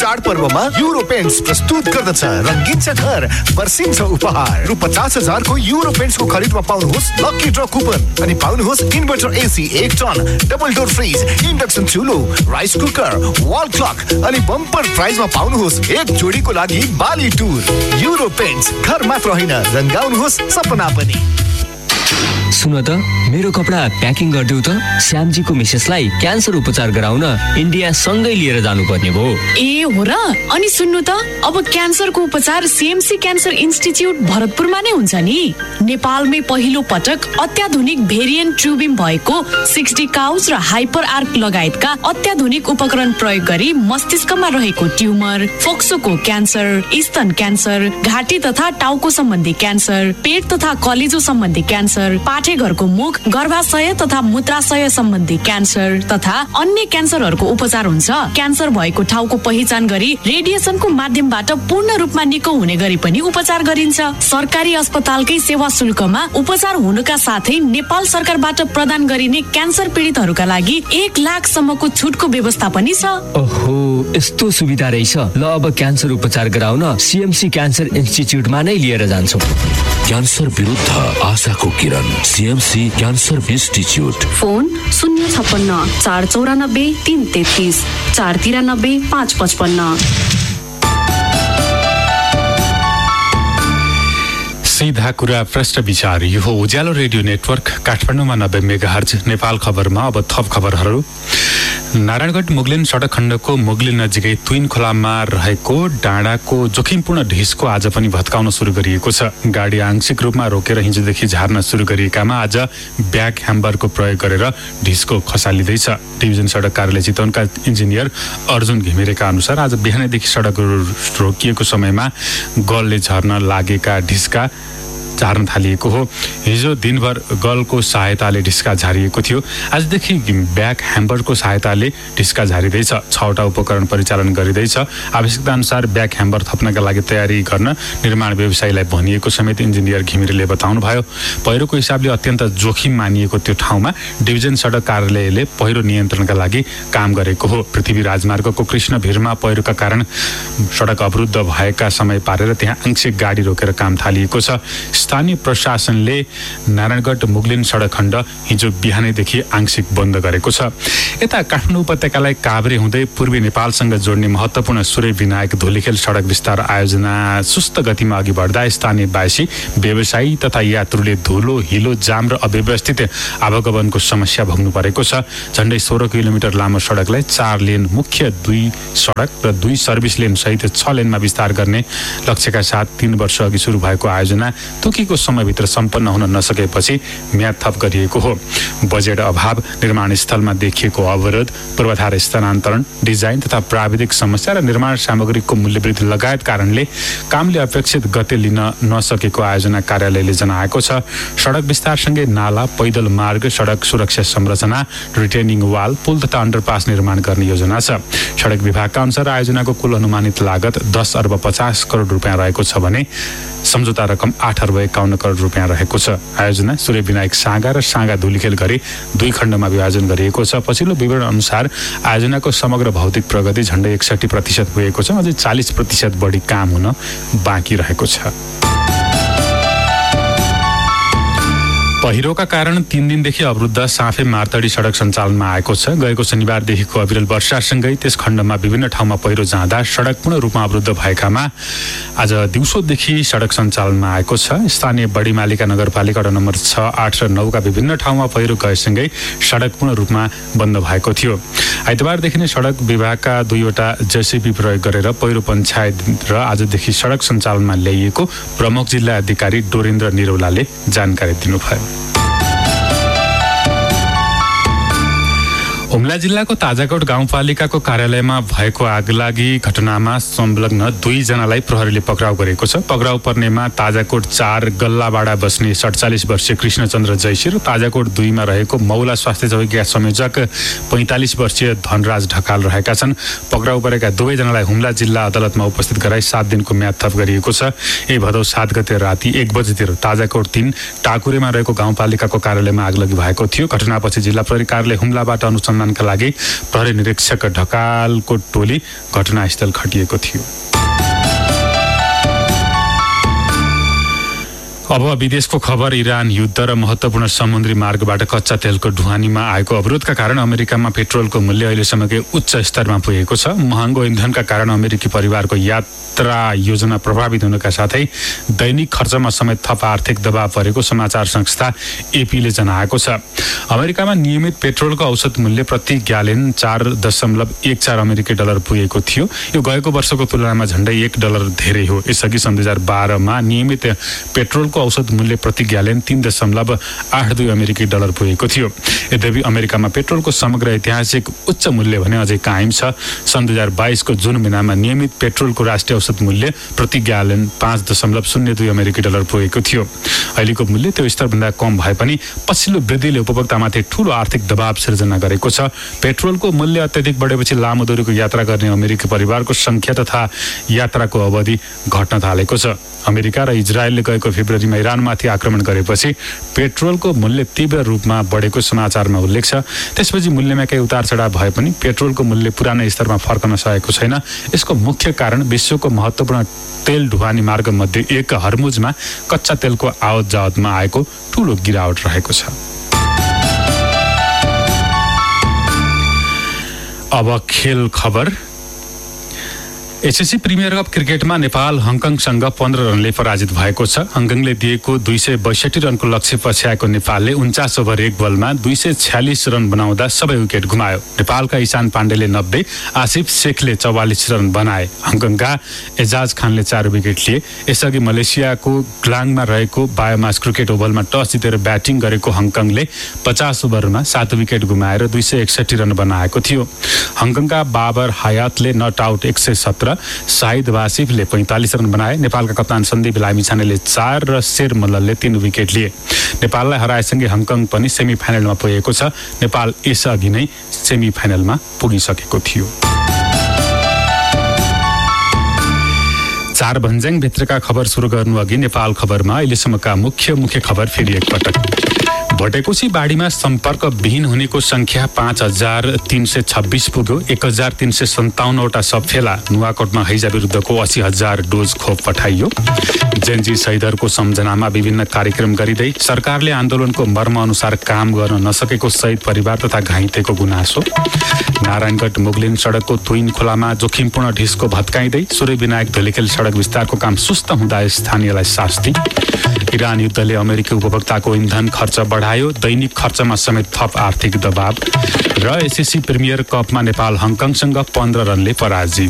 चाडपर्वमा euro paints प्रस्तुत गर्दछ रंगिन्छ घर वर्षिन्छ उपहार। रु 50,000 को युरो पेन्ट्सको खरिदमा पाउनुहोस् लकी ड्र कुपन अनि पाउनुहोस् inverter AC 1 ton, double door fridge, induction चुलो, rice cooker, wall clock अनि बम्पर प्राइजमा पाउनुहोस् एक जोडीको लागि बाली टुर। युरो पेन्ट्स घर मात्र होइन रंगाउनुहोस् सपना पनि। सुन त मेरो कपडा प्याकिङ गरिदेऊ त। श्यामजीको मिसेसलाई क्यान्सर उपचार गराउन इन्डिया सँगै लिएर जानुपर्ने भयो। ए हो र? अनि सुन्नु त अब क्यान्सरको उपचार सीएमसी क्यान्सर इन्स्टिच्युट भरतपुरमा नै हुन्छ नि। नेपालमै पहिलो पटक अत्याधुनिक भेरिएन्ट ट्युबिम भएको 60 काउज र हाइपर आर्क लगायतका अत्याधुनिक उपकरण प्रयोग गरी मस्तिष्कमा रहेको ट्युमर, फोक्सोको क्यान्सर, स्तन क्यान्सर, घाँटी तथा टाउको सम्बन्धी क्यान्सर, पेट तथा कलेजो सम्बन्धी क्यान्सर, पाठेघरको मुख, गर्भाशय तथा मूत्राशय सम्बन्धी क्यान्सर तथा अन्य क्यान्सरहरूको उपचार हुन्छ। क्यान्सर भएको ठाउँको पहिचान गरी रेडिएसनको माध्यमबाट पूर्ण रूपमा निको हुने गरी पनि उपचार गरिन्छ। सरकारी अस्पतालकै सेवा शुल्कमा उपचार हुनुका साथै नेपाल सरकारबाट प्रदान गरिने क्यान्सर पीडितहरूका लागि 1 लाख सम्मको छुटको व्यवस्था पनि छ। ओहो, यस्तो सुविधा रहेछ। ल अब क्यान्सर उपचार गराउन सीएमसी क्यान्सर इन्स्टिच्युटमा नै लिएर जान्छौँ। क्यान्सर विरुद्ध आशाको किरण, सीएमसी क्यान्सर इन्स्टिच्युट। फोन 056 494 333 493 555। सीधा कुरा प्रश्न विचार। यो हो उज्यालो रेडियो नेटवर्क काठमाडौँमा 90 मेगाहर्ज। नेपाल खबरमा अब थप खबरहरू। नारायणगढ मुगलिन सडक खण्डको मुगलिन नजिकै तुइन खोलामा रहेको डाँडाको जोखिमपूर्ण ढिस्को आज पनि भत्काउन सुरु गरिएको छ। गाडी आंशिक रूपमा रोकेर हिजोदेखि झार्न सुरु गरिएकामा आज ब्याक ह्याम्बरको प्रयोग गरेर ढिस्को खसालिँदैछ। डिभिजन सडक कार्यालय चितवनका इन्जिनियर अर्जुन घिमिरेका अनुसार आज बिहानैदेखि सडक रोकिएको समयमा गलले झर्न लागेका ढिस्का झार्न थालिएको हो। हिजो दिनभर गलको सहायताले ढिस्का झारिएको थियो। आजदेखि ब्याक ह्याम्बरको सहायताले ढिस्का झारिँदैछ। 6वटा उपकरण परिचालन गरिँदैछ। आवश्यकता अनुसार ब्याक ह्याम्बर थप्नका लागि तयारी गर्न निर्माण व्यवसायीलाई भनिएको समेत इन्जिनियर घिमिरेले बताउनुभयो। पहिरोको हिसाबले अत्यन्त जोखिम मानिएको त्यो ठाउँमा डिभिजन सडक कार्यालयले पहिरो नियन्त्रणका लागि काम गरेको हो। पृथ्वी राजमार्गको कृष्ण भिरमा पहिरोका कारण सडक अवरुद्ध भएका समय पारेर त्यहाँ आंशिक गाडी रोकेर काम थालिएको छ। स्थानीय प्रशासनले नारायणगढ मुगलिन सडक खण्ड हिजो बिहानैदेखि आंशिक बन्द गरेको छ। यता काठमाडौँ उपत्यकालाई काभ्रे हुँदै पूर्वी नेपालसँग जोड्ने महत्त्वपूर्ण सूर्य विनायक धुलीखेल सडक विस्तार आयोजना सुस्त गतिमा अघि बढ्दा स्थानीयवासी, व्यवसायी तथा यात्रुले धुलो, हिलो, जाम र अव्यवस्थित आवागमनको समस्या भोग्नु परेको छ। झण्डै 16 किलोमिटर लामो सडकलाई 4 लेन मुख्य 2 सडक र 2 सर्भिस लेन सहित 6 लेनमा विस्तार गर्ने लक्ष्यका साथ 3 वर्ष अघि सुरु भएको आयोजना तोकेको समयभित्र सम्पन्न हुन नसकेपछि म्याद थप गरिएको हो। बजेट अभाव, निर्माण स्थलमा देखिएको अवरोध, पूर्वाधार स्थानान्तरण, डिजाइन तथा प्राविधिक समस्या र निर्माण सामग्रीको मूल्यवृद्धि लगायत कारणले कामले अपेक्षित गति लिन नसकेको आयोजना कार्यालयले जनाएको छ। सडक विस्तारसँगै नाला, पैदल मार्ग, सडक सुरक्षा संरचना, रिटेनिङ वाल, पुल तथा अन्डरपास निर्माण गर्ने योजना छ। सडक विभागका अनुसार आयोजनाको कुल अनुमानित लागत 10 अर्ब 50 करोड रुपियाँ रहेको छ भने सम्झौता रकम 8 अर्ब 51 करोड रुपियाँ रहेको छ। आयोजना सूर्य विनायक साँगा र साँगा धुलीखेल गरी 2 खण्डमा विभाजन गरिएको छ। पछिल्लो विवरण अनुसार आयोजनाको समग्र भौतिक प्रगति झण्डै 61% पुगेको छ। अझै 40% बढी काम हुन बाँकी रहेको छ। पहिरोका कारण 3 दिनदेखि अवरुद्ध साँफे मार्तडी सडक सञ्चालनमा आएको छ। गएको शनिबारदेखिको अविरल वर्षासँगै त्यस खण्डमा विभिन्न ठाउँमा पहिरो जाँदा सडक पूर्ण रूपमा अवरुद्ध भएकामा आज दिउँसोदेखि सडक सञ्चालनमा आएको छ। स्थानीय बडीमालिका नगरपालिका वडा नम्बर 6, 8 र 9 का विभिन्न ठाउँमा पहिरो गएसँगै सडक पूर्ण रूपमा बन्द भएको थियो। आइतबारदेखि नै सडक विभागका 2वटा जेसीबी प्रयोग गरेर पहिरो पञ्चायत र आजदेखि सडक सञ्चालनमा ल्याइएको प्रमुख जिल्ला अधिकारी डोरेन्द्र निरौलाले जानकारी दिनुभयो। हुम्ला जिल्लाको ताजाकोट गाउँपालिकाको कार्यालयमा भएको आगलागी घटनामा संलग्न 2 जनालाई प्रहरीले पक्राउ गरेको छ। पक्राउ पर्नेमा ताजाकोट 4 गल्लाबाडा बस्ने 47 वर्षीय कृष्णचन्द्र जैसी र ताजाकोट 2 मा रहेको मौला स्वास्थ्य चौकीका संयोजक 45 वर्षीय धनराज ढकाल रहेका छन्। पक्राउ परेका 2 जनालाई हुम्ला जिल्ला अदालतमा उपस्थित गराई 7 दिनको म्याद थप गरिएको छ। यही भदौ 7 गते राति 1 बजेतिर ताजाकोट 3 टाकुरेमा रहेको गाउँपालिकाको कार्यालयमा आगलागी भएको थियो। घटनापछि जिल्ला प्रहरी कार्यालय हुम्लाबाट अनुसन्धान अनुसन्धानका लागि प्रहरी निरीक्षक ढकालको टोली घटनास्थल खटिएको थियो। अब विदेशको खबर। इरान युद्ध र महत्त्वपूर्ण समुद्री मार्गबाट कच्चा तेलको ढुवानीमा आएको अवरोधका कारण अमेरिकामा पेट्रोलको मूल्य अहिलेसम्मकै उच्च स्तरमा पुगेको छ। महँगो इन्धनका कारण अमेरिकी परिवारको यात्रा योजना प्रभावित हुनुका साथै दैनिक खर्चमा समेत थप आर्थिक दबाव परेको समाचार संस्था एपीले जनाएको छ। अमेरिकामा नियमित पेट्रोलको औसत मूल्य प्रति ग्यालन 4.14 अमेरिकी डलर पुगेको थियो। यो गएको वर्षको तुलनामा झण्डै $1 धेरै हो। यसअघि सन् 2012 मा नियमित पेट्रोलको औसत मूल्य प्रति ग्यालन 3.82 अमेरिकी डलर पुगेको थियो। यद्यपि अमेरिकामा पेट्रोलको समग्र ऐतिहासिक उच्च मूल्य भने अझै कायम छ। सन् 2022 को जुन महिनामा नियमित पेट्रोलको राष्ट्रिय औसत मूल्य प्रति ग्यालन 5.02 अमेरिकी डलर पुगेको थियो। अहिलेको मूल्य त्यो स्तरभन्दा कम भए पनि पछिल्लो वृद्धिले उपभोक्तामाथि ठूलो आर्थिक दबाव सिर्जना गरेको छ। पेट्रोलको मूल्य अत्यधिक बढेपछि लामो दूरीको यात्रा गर्ने अमेरिकी परिवारको संख्या तथा यात्राको अवधि घट्न थालेको छ। अमेरिका र इजरायलले गएको फेब्रुअरीमा इरानमाथि आक्रमण गरेपछि पेट्रोलको मूल्य तीव्र रूपमा बढेको समाचारमा उल्लेख छ। त्यसपछि मूल्यमा केही उतार चढाव भए पनि पेट्रोलको मूल्य पुरानो स्तरमा फर्कन सकेको छैन। यसको मुख्य कारण विश्वको महत्त्वपूर्ण तेल ढुवानी मार्ग मध्ये एक हर्मुजमा कच्चा तेलको आवत जावतमा आएको ठूलो गिरावट रहेको छ। अब खेल खबर। एसएससी प्रिमियर कप क्रिकेटमा नेपाल हङकङसँग 15 रनले पराजित भएको छ। हङकङले दिएको 262 रनको लक्ष्य पछ्याएको नेपालले 49 ओभर 1 बलमा 246 रन बनाउँदा सबै विकेट गुमायो। नेपालका ईशान पाण्डेले 90, आसिफ शेखले 44 रन बनाए। हङकङका एजाज खानले 4 विकेट लिए। यसअघि मलेसियाको ग्लाङमा रहेको बायोमास क्रिकेट ओभलमा टस जितेर ब्याटिङ गरेको हङकङले 50 ओभरमा 7 विकेट गुमाएर 261 रन बनाएको थियो। हङकङका बाबर हयातले नट आउट 117, शाहिद वासिफले 45 रन बनाए। नेपालका कप्तान सन्दीप लामिछानेले 4 र शेर मल्लले 3 विकेट लिए। नेपाललाई हराएसँगै हङकङ पनि सेमी फाइनलमा पुगेको छ। नेपाल यसअघि नै सेमी फाइनलमा पुगिसकेको थियो। 4 भन्ज्याङ भित्रका खबर सुरु गर्नु अघि नेपाल खबरमा अहिलेसम्मका मुख्य खबर फेरि एकपटक। भटेकोसी बाढीमा सम्पर्क विहीन हुनेको संख्या 5326 पुग्यो। 1357 वटा सब फेला। नुवाकोटमा हैजा विरुद्धको 80,000 डोज खोप पठाइयो। जेनजी शहीदहरूको सम्झनामा विभिन्न कार्यक्रम गरिँदै सरकारले आन्दोलनको मर्म अनुसार काम गर्न नसकेको शहीद परिवार तथा घाइतेको गुनासो। नारायणगढ मुगलिन सडकको तुइन खोलामा जोखिमपूर्ण ढिस्को भत्काइँदै सूर्य विनायक धुलिखेल सडक विस्तारको काम सुस्त हुँदा स्थानीयलाई शास्ति। इरान युद्धले अमेरिकी उपभोक्ताको इन्धन खर्च बढायो। दैनिक खर्चमा समेत थप आर्थिक दबाव। र एसएससी प्रिमियर कपमा नेपाल हङकङसँग 15 रनले पराजित।